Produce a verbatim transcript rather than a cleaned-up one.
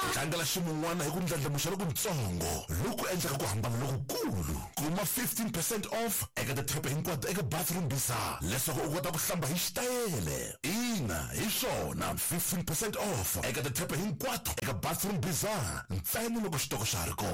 tlangela ximun'wana hi ku ndlandlamuxa lokuntsongo loku endlaka ku hambana lokukulu. Kuma fifteen percent off eka ti-tap hinkwato eka Bathroom Bazaar leswaku u kota ku hlamba hi xitayele. Ina hi swona fifteen percent off eka ti-tap hinkwato eka Bathroom Bazaar ntsena loko xitoko xa ha ri kona.